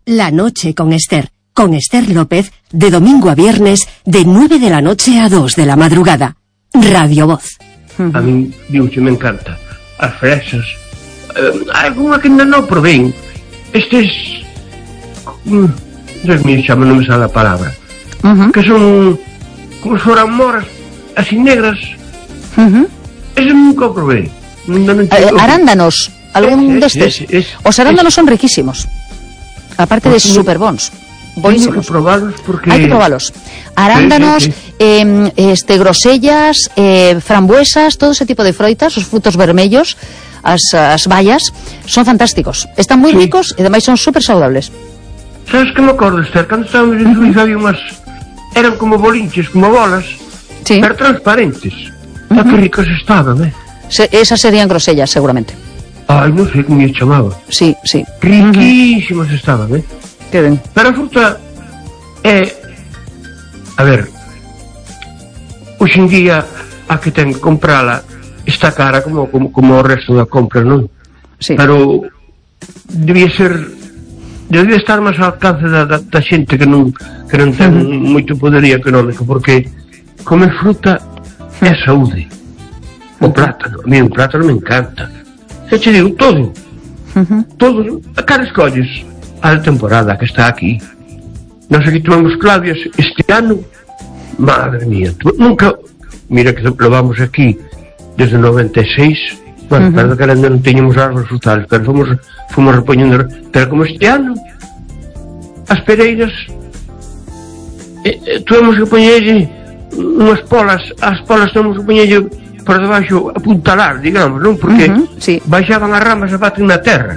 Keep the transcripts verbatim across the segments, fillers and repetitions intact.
La noche con Esther, con Esther López, de domingo a viernes, de nueve de la noche a dos de la madrugada. Radio Voz. A mí, digo, me encanta. As fresas. Eh, alguna que ainda non probén. Estes... Mm, Dios mío, chama, non me sale a palabra. Uh-huh. Que son... como se foran moras, así negras. Uh-huh. Ese nunca o probé. Non, non eh, arándanos, algún destes. Os arándanos son riquísimos. Aparte de super bons. Buenísimos. Hay que probarlos porque... Hay que probarlos. Arándanos, sí, sí, sí. Eh, este, grosellas, eh, frambuesas, todo ese tipo de froitas, os frutos vermellos, as, as bayas, son fantásticos. Están moi sí. ricos e ademais son super saudables. Sabes que me acordo, Esther? Cando estábamos en Suiza había unhas... eran como bolinches, como bolas, sí. pero transparentes. Uh-huh. Ah, que ricas estaban, eh? Se, esas serían grosellas, seguramente. Ai, non sei como me chamaba. Sí, sí. Riquísimas uh-huh. estaban, eh? Que ben. Pero a fruta é... A ver... Hoxe en día, a que ten que comprala está cara como, como, como o resto da compra, non? Sí. Pero... debía ser... debía estar máis ao alcance da, da, da xente que non, que non ten uh-huh. moito poderío económico, porque comer fruta é saúde. O plátano, a mí o plátano me encanta. Eu te digo, todo. Uh-huh. Todo. A cara escolles a temporada que está aquí. Nós aquí tomamos clavias este ano, madre mía, nunca, mira que levamos aquí desde noventa e seis, bueno, uh-huh. claro que ainda non teñamos árboles frutales, pero fomos, fomos repoñendo, pero como este ano as pereiras eh, eh, tuvemos que poñerlle unhas polas, as polas tuvemos que poñerlle por debaixo apuntalar, digamos, non? Porque uh-huh, sí. baixaban as ramas e baten na terra.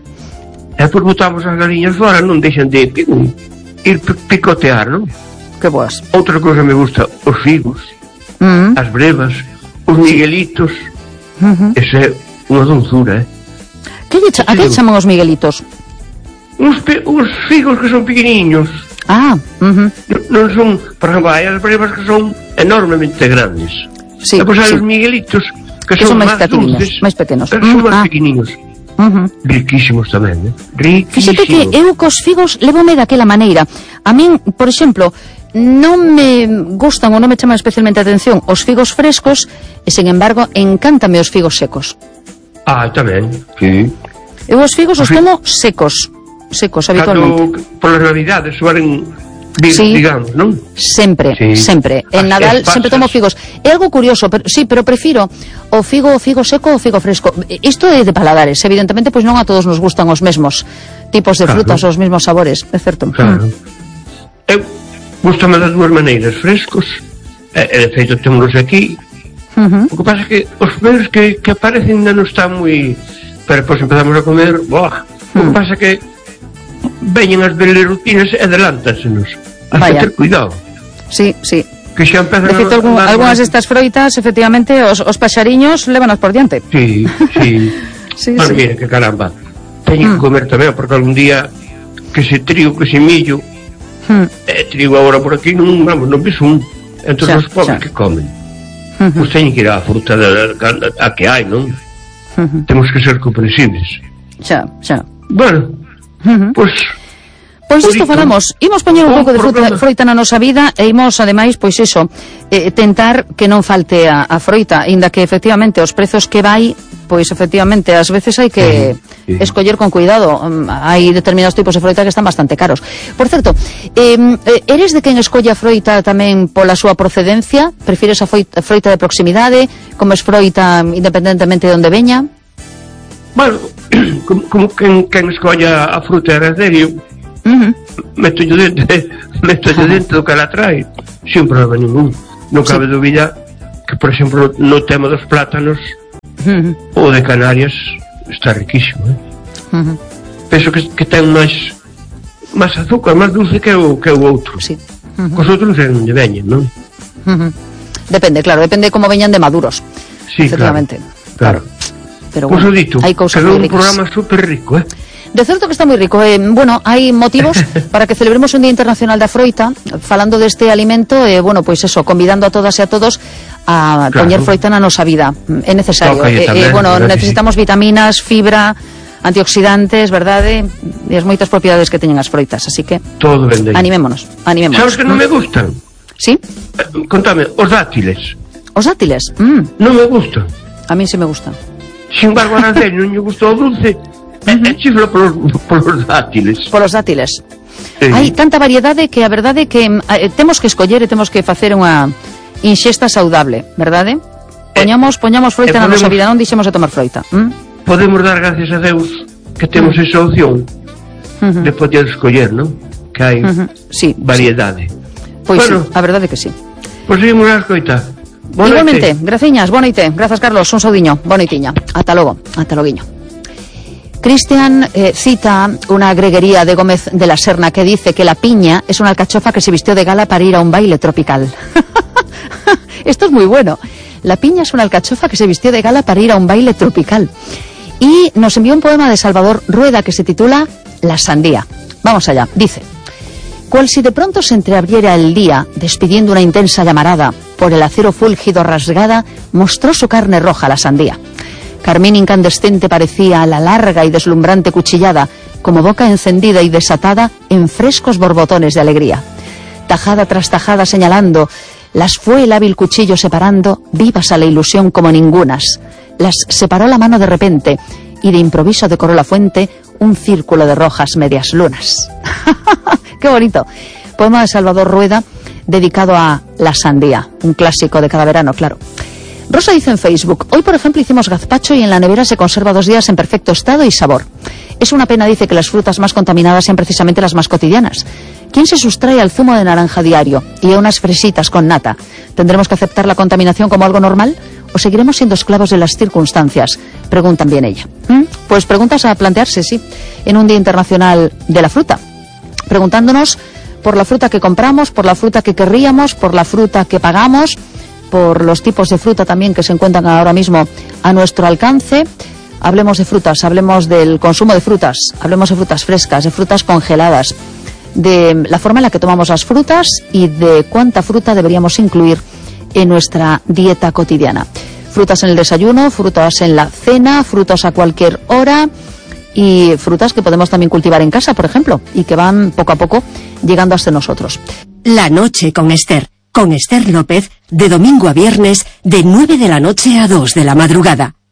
E depois botamos as galiñas fora, non deixan de pico, ir picotear, non? Que boas. Outra cousa me gusta, os figos, uh-huh. as brevas, os miguelitos. Uh-huh. Ese é unha dulzura, eh? Que lle cha- a que chaman os miguelitos? Os, pe- os figos que son pequeniños. Ah, uh-huh. non son, por exemplo, hai as brevas que son enormemente grandes. Sí, e depois hai sí. os miguelitos que, que son, son máis dulces, máis pequenos. Pero son uh, máis ah. pequeninos. Uh-huh. Riquísimos tamén, eh? Riquísimos. Fíxate que eu cos figos levome daquela maneira. A min, por exemplo, non me gustan ou non me chaman especialmente a atención os figos frescos e, sen embargo, encántame os figos secos. Ah, tamén, sí. Eu os figos os tomo secos, secos, habitualmente. Cando, polas navidades, suelen vir, sí, digamos, non? Sempre, sí. sempre. En Nadal sempre tomo figos. É algo curioso, pero, sí, pero prefiro o figo o figo seco ou o figo fresco. Isto é de paladares, evidentemente, pois non a todos nos gustan os mesmos tipos de claro. frutas, os mesmos sabores, é certo. Claro. Mm. Eu gustame das dúas maneiras, frescos, e, e de feito temos aquí. Uh-huh. O que pasa é que os primeiros que, que aparecen ainda non están moi... Pero depois empezamos a comer, boa. Uh-huh. O que pasa é que veñen as belerutinas e adelántasenos. Has que ter cuidado. Sí, sí. Que xa empezan de feito, algún, algunhas destas froitas, efectivamente, os, os paxariños levanas por diante. Sí, sí. sí, bueno, sí. mira, que caramba. Teño mm. que comer tamén, porque algún día que se trigo, que se millo, mm. eh, trigo agora por aquí, non, vamos, non ves un. Entón os pobres que comen. Uh-huh. Pois teñen que ir á fruta da, da, a que hai, non? Uh-huh. Temos que ser comprensibles. Xa, xa. Bueno, uh-huh. pois... Pois isto falamos, imos poñer un pouco de fruta, froita na nosa vida e imos, ademais, pois iso, eh, tentar que non falte a, a froita, inda que efectivamente os prezos que vai, pois efectivamente ás veces hai que sí, sí. escoller con cuidado, um, hai determinados tipos de froita que están bastante caros. Por certo, eh, eres de quen escolle a froita tamén pola súa procedencia? Prefires a froita, froita de proximidade? Comes froita independentemente de onde veña? Bueno, como, como quen, quen escolla a fruta heredario, uh-huh. meto yo dentro, meto yo dentro do que la trae, sin problema ningún. Non cabe sí. dúbida que, por exemplo, no tema dos plátanos, uh-huh. o de Canarias está riquísimo, eh? Uh-huh. Penso que, que ten máis máis azúcar, máis dulce que o, que o outro. Sí. Uh-huh. Cos outros non de veñen, non? Uh-huh. Depende, claro, depende como veñan de maduros. Sí, efectivamente. Claro. claro. Pero bueno, bueno, dito, hai cousas que é un ricas. programa super rico, eh? De certo que está moi rico. Eh, bueno, hai motivos para que celebremos un Día Internacional da Froita, falando deste alimento, e, eh, bueno, pois eso, convidando a todas e a todos a claro. poñer froita na nosa vida. É necesario. Eh, eh, bueno, necesitamos sí. vitaminas, fibra, antioxidantes, verdade? E as moitas propiedades que teñen as froitas, así que todo vende aí. Animémonos, animémonos. Sabes que non me gustan? Sí? Eh, contame, os dátiles. Os dátiles? Mm. Non me gustan. A mí sí me gustan. Sin embargo, a Arancel non lle gustou o dulce. E eh, eh, chiflo polos, polos dátiles. Polos dátiles. Sí. Hai tanta variedade que a verdade é que eh, temos que escoller e temos que facer unha inxesta saudable, verdade? Poñamos, poñamos froita eh, podemos, na nosa vida, non dixemos de tomar froita. ¿Mm? Podemos dar gracias a Deus que temos uh -huh. esa opción uh -huh. de poder escoller, non? Que hai uh -huh. sí, variedade. Pois bueno, sí, a verdade é que sí. Pois seguimos a escoita. Boa Igualmente, noite. graciñas, boa noite. Grazas, Carlos, un saudiño, boa noitiña. Ata logo, ata loguiño. Cristian eh, cita una greguería de Gómez de la Serna que dice que la piña es una alcachofa que se vistió de gala para ir a un baile tropical. Esto es muy bueno. La piña es una alcachofa que se vistió de gala para ir a un baile tropical. Y nos envió un poema de Salvador Rueda que se titula La sandía. Vamos allá, dice: cual si de pronto se entreabriera el día, despidiendo una intensa llamarada, por el acero fúlgido rasgada, mostró su carne roja la sandía. Carmín incandescente parecía la larga y deslumbrante cuchillada, como boca encendida y desatada en frescos borbotones de alegría. Tajada tras tajada señalando, las fue el hábil cuchillo separando, vivas a la ilusión como ningunas. Las separó la mano de repente, y de improviso decoró la fuente un círculo de rojas medias lunas. ¡Qué bonito! Poema de Salvador Rueda, dedicado a la sandía, un clásico de cada verano, claro. Rosa dice en Facebook: hoy por ejemplo hicimos gazpacho y en la nevera se conserva dos días en perfecto estado y sabor. Es una pena, dice, que las frutas más contaminadas sean precisamente las más cotidianas. ¿Quién se sustrae al zumo de naranja diario y a unas fresitas con nata? ¿Tendremos que aceptar la contaminación como algo normal o seguiremos siendo esclavos de las circunstancias? Preguntan bien ella. ¿Mm? Pues preguntas a plantearse, sí, en un Día Internacional de la Fruta, preguntándonos por la fruta que compramos, por la fruta que querríamos, por la fruta que pagamos, por los tipos de fruta también que se encuentran ahora mismo a nuestro alcance. Hablemos de frutas, hablemos del consumo de frutas, hablemos de frutas frescas, de frutas congeladas, de la forma en la que tomamos las frutas y de cuánta fruta deberíamos incluir en nuestra dieta cotidiana. Frutas en el desayuno, frutas en la cena, frutas a cualquier hora y frutas que podemos también cultivar en casa, por ejemplo, y que van poco a poco llegando hasta nosotros. La noche con Esther. Con Esther López, de domingo a viernes, de nueve de la noche a dos de la madrugada.